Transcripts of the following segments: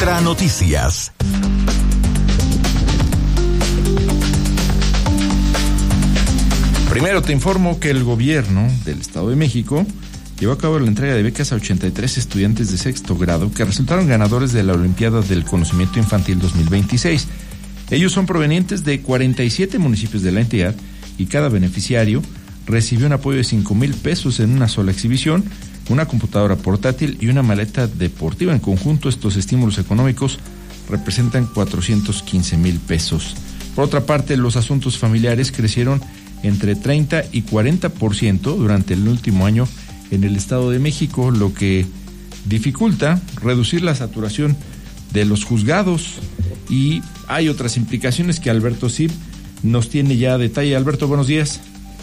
Ultra Noticias. Primero te informo que el gobierno del Estado de México llevó a cabo la entrega de becas a 83 estudiantes de sexto grado que resultaron ganadores de la Olimpiada del Conocimiento Infantil 2026. Ellos son provenientes de 47 municipios de la entidad y cada beneficiario recibió un apoyo de 5,000 pesos en una sola exhibición, una computadora portátil y una maleta deportiva. En conjunto, estos estímulos económicos representan 415,000 pesos. Por otra parte, los asuntos familiares crecieron entre 30 y 40% durante el último año en el Estado de México, lo que dificulta reducir la saturación de los juzgados, y hay otras implicaciones que Alberto Cid nos tiene ya a detalle. Alberto, buenos días.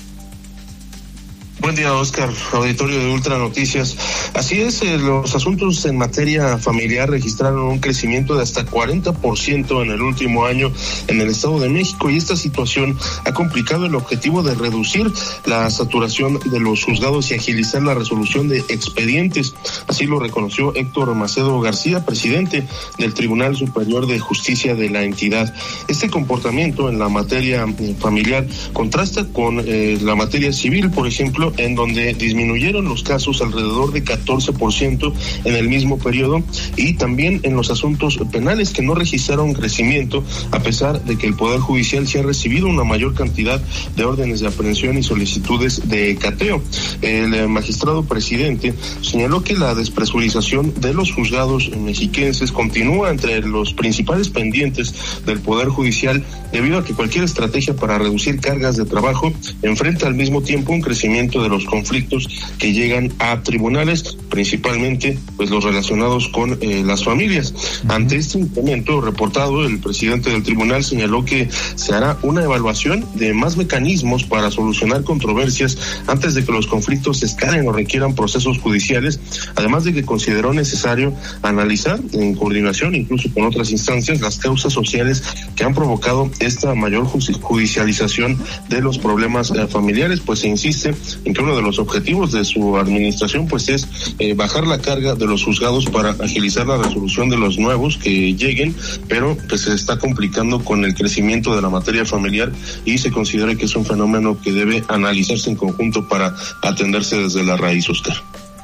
Buen día, Oscar, auditorio de Ultra Noticias. Así es, los asuntos en materia familiar registraron un crecimiento de hasta 40% en el último año en el Estado de México, y esta situación ha complicado el objetivo de reducir la saturación de los juzgados y agilizar la resolución de expedientes. Así lo reconoció Héctor Macedo García, presidente del Tribunal Superior de Justicia de la entidad. Este comportamiento en la materia familiar contrasta con la materia civil, por ejemplo, en donde disminuyeron los casos alrededor de 14% en el mismo periodo, y también en los asuntos penales, que no registraron crecimiento a pesar de que el Poder Judicial sí ha recibido una mayor cantidad de órdenes de aprehensión y solicitudes de cateo. El magistrado presidente señaló que la despresurización de los juzgados mexiquenses continúa entre los principales pendientes del Poder Judicial, debido a que cualquier estrategia para reducir cargas de trabajo enfrenta al mismo tiempo un crecimiento de los conflictos que llegan a tribunales, principalmente pues los relacionados con las familias. Ante este incremento reportado, el presidente del tribunal señaló que se hará una evaluación de más mecanismos para solucionar controversias antes de que los conflictos escalen o requieran procesos judiciales, además de que consideró necesario analizar en coordinación incluso con otras instancias las causas sociales que han provocado esta mayor judicialización de los problemas familiares, pues se insiste en que uno de los objetivos de su administración pues es bajar la carga de los juzgados para agilizar la resolución de los nuevos que lleguen, pero pues se está complicando con el crecimiento de la materia familiar, y se considera que es un fenómeno que debe analizarse en conjunto para atenderse desde la raíz, Oscar.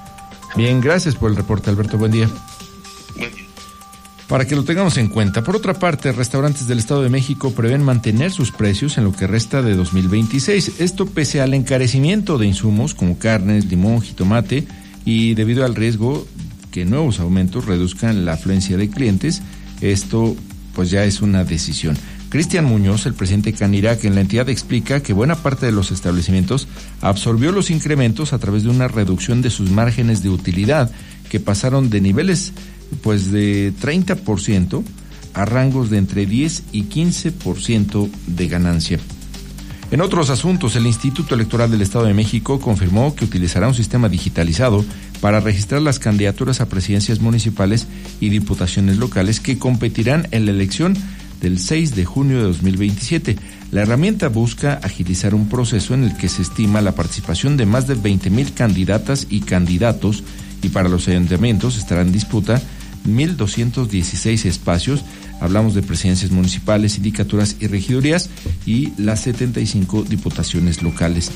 Bien, gracias por el reporte, Alberto. Buen día. Buen día. Para que lo tengamos en cuenta. Por otra parte, restaurantes del Estado de México prevén mantener sus precios en lo que resta de 2026. Esto pese al encarecimiento de insumos como carnes, limón, jitomate, y debido al riesgo que nuevos aumentos reduzcan la afluencia de clientes. Esto pues ya es una decisión. Cristian Muñoz, el presidente Canirac en la entidad, explica que buena parte de los establecimientos absorbió los incrementos a través de una reducción de sus márgenes de utilidad, que pasaron de niveles pues de 30% a rangos de entre 10 y 15% de ganancia. En otros asuntos, el Instituto Electoral del Estado de México confirmó que utilizará un sistema digitalizado para registrar las candidaturas a presidencias municipales y diputaciones locales que competirán en la elección del 6 de junio de 2027. La herramienta busca agilizar un proceso en el que se estima la participación de más de 20,000 candidatas y candidatos, y para los ayuntamientos estarán en disputa 1,216 espacios. Hablamos de presidencias municipales, sindicaturas y regidurías, y las 75 diputaciones locales.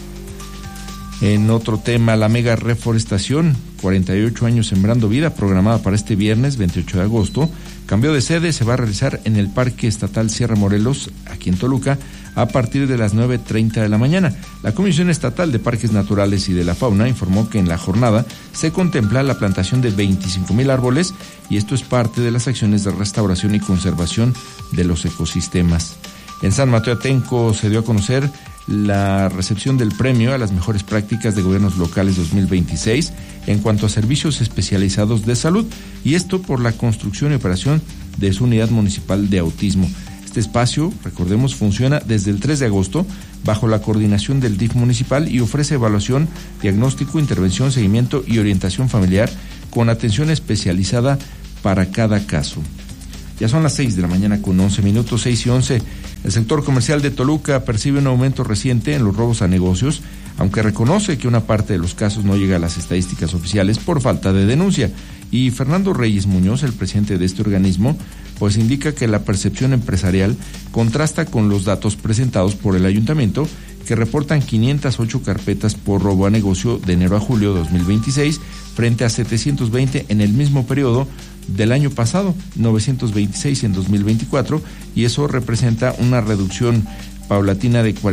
En otro tema, la mega reforestación, 48 años sembrando vida, programada para este viernes 28 de agosto, cambió de sede. Se va a realizar en el Parque Estatal Sierra Morelos, aquí en Toluca, a partir de las 9:30 de la mañana. La Comisión Estatal de Parques Naturales y de la Fauna informó que en la jornada se contempla la plantación de 25,000 árboles, y esto es parte de las acciones de restauración y conservación de los ecosistemas. En San Mateo Atenco se dio a conocer la recepción del premio a las mejores prácticas de gobiernos locales 2026 en cuanto a servicios especializados de salud, y esto por la construcción y operación de su unidad municipal de autismo. Este espacio, recordemos, funciona desde el 3 de agosto bajo la coordinación del DIF municipal y ofrece evaluación, diagnóstico, intervención, seguimiento y orientación familiar con atención especializada para cada caso. Ya son las 6 de la mañana con 11 minutos, 6:11. El sector comercial de Toluca percibe un aumento reciente en los robos a negocios aunque reconoce que una parte de los casos no llega a las estadísticas oficiales por falta de denuncia. Y Fernando Reyes Muñoz, el presidente de este organismo, pues indica que la percepción empresarial contrasta con los datos presentados por el ayuntamiento, que reportan 508 carpetas por robo a negocio de enero a julio de 2026, frente a 720 en el mismo periodo del año pasado, 926 en 2024, y eso representa una reducción paulatina de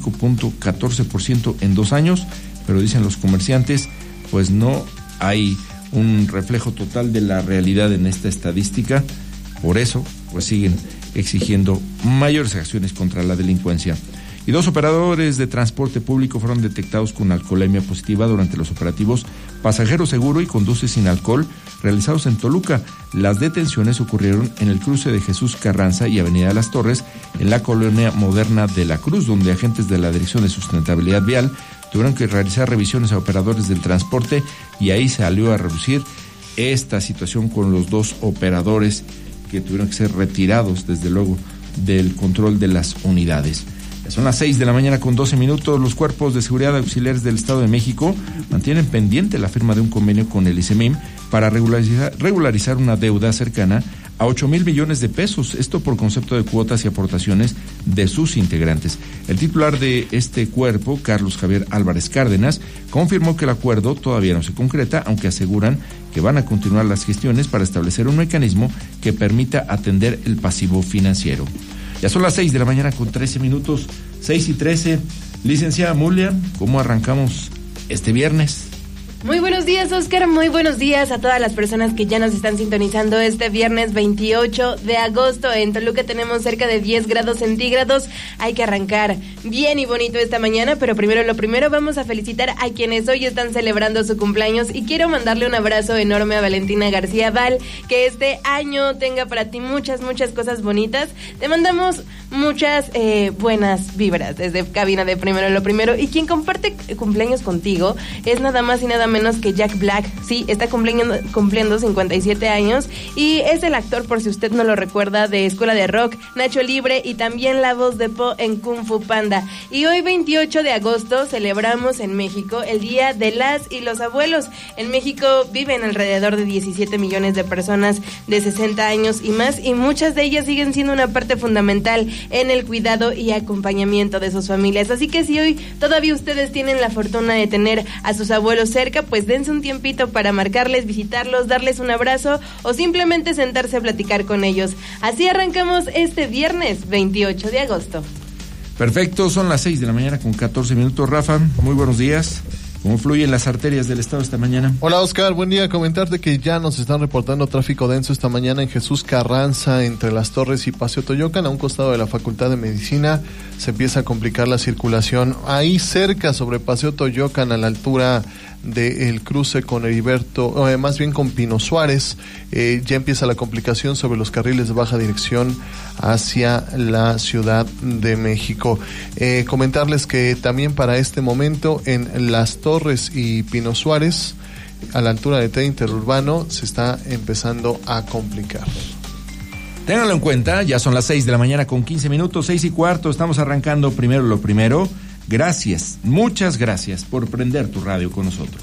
45.14% en 2 años, pero dicen los comerciantes, pues no hay un reflejo total de la realidad en esta estadística. Por eso, pues siguen exigiendo mayores acciones contra la delincuencia. Y 2 operadores de transporte público fueron detectados con alcoholemia positiva durante los operativos Pasajero Seguro y Conduce Sin Alcohol realizados en Toluca. Las detenciones ocurrieron en el cruce de Jesús Carranza y Avenida de las Torres, en la colonia moderna de La Cruz, donde agentes de la Dirección de Sustentabilidad Vial tuvieron que realizar revisiones a operadores del transporte, y ahí salió a reducir esta situación con los 2 operadores que tuvieron que ser retirados, desde luego, del control de las unidades. Son las 6 de la mañana con 12 minutos. Los cuerpos de seguridad auxiliares del Estado de México mantienen pendiente la firma de un convenio con el ICEMIM para regularizar una deuda cercana a 8,000 millones de pesos, esto por concepto de cuotas y aportaciones de sus integrantes. El titular de este cuerpo, Carlos Javier Álvarez Cárdenas, confirmó que el acuerdo todavía no se concreta, aunque aseguran que van a continuar las gestiones para establecer un mecanismo que permita atender el pasivo financiero. Ya son las 6 de la mañana con 13 minutos, 6:13. Licenciada Mulia, ¿cómo arrancamos este viernes? Muy buenos días, Oscar, muy buenos días a todas las personas que ya nos están sintonizando este viernes 28 de agosto. En Toluca tenemos cerca de 10 grados centígrados. Hay que arrancar bien y bonito esta mañana, pero lo primero vamos a felicitar a quienes hoy están celebrando su cumpleaños, y quiero mandarle un abrazo enorme a Valentina García Val, que este año tenga para ti muchas cosas bonitas. Te mandamos muchas buenas vibras desde cabina de Primero lo Primero, y quien comparte cumpleaños contigo es nada más y nada menos que Jack Black. Sí, está cumpliendo 57 años y es el actor, por si usted no lo recuerda, de Escuela de Rock, Nacho Libre y también la voz de Po en Kung Fu Panda. Y hoy 28 de agosto celebramos en México el Día de las y los Abuelos. En México viven alrededor de 17 millones de personas de 60 años y más, y muchas de ellas siguen siendo una parte fundamental en el cuidado y acompañamiento de sus familias. Así que si hoy todavía ustedes tienen la fortuna de tener a sus abuelos cerca, pues dense un tiempito para marcarles, visitarlos, darles un abrazo o simplemente sentarse a platicar con ellos. Así arrancamos este viernes 28 de agosto. Perfecto, son las 6 de la mañana con 14 minutos. Rafa, muy buenos días. ¿Cómo fluyen las arterias del estado esta mañana? Hola, Oscar, buen día. Comentarte que ya nos están reportando tráfico denso esta mañana en Jesús Carranza, entre Las Torres y Paseo Toyocan, a un costado de la Facultad de Medicina. Se empieza a complicar la circulación ahí cerca, sobre Paseo Toyocan, a la altura del cruce con Heriberto, más bien con Pino Suárez. Ya empieza la complicación sobre los carriles de baja dirección hacia la Ciudad de México. Comentarles que también para este momento en Las Torres y Pino Suárez, a la altura del tren interurbano, se está empezando a complicar. Ténganlo en cuenta, ya son las 6 de la mañana con 15 minutos, 6:15, estamos arrancando Primero lo Primero. Gracias, muchas gracias por prender tu radio con nosotros.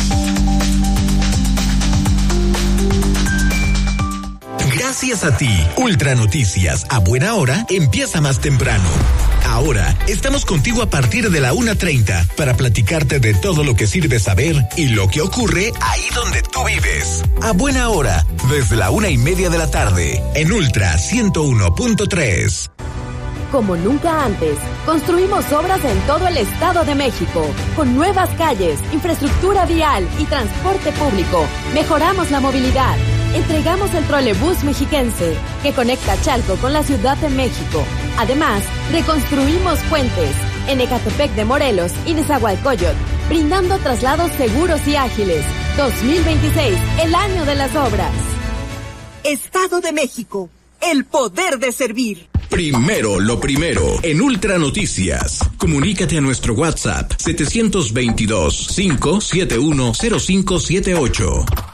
Gracias a ti, Ultra Noticias a buena hora empieza más temprano. Ahora estamos contigo a partir de la 1:30 para platicarte de todo lo que sirve saber y lo que ocurre ahí donde tú vives. A buena hora, desde la 1:30 de la tarde, en Ultra 101.3. Como nunca antes, construimos obras en todo el Estado de México, con nuevas calles, infraestructura vial y transporte público. Mejoramos la movilidad. Entregamos el trolebús mexiquense, que conecta Chalco con la Ciudad de México. Además, reconstruimos puentes en Ecatepec de Morelos y Nezahualcóyotl, brindando traslados seguros y ágiles. 2026, el año de las obras. Estado de México, el poder de servir. Primero lo primero, en Ultra Noticias. Comunícate a nuestro WhatsApp 722-571-0578.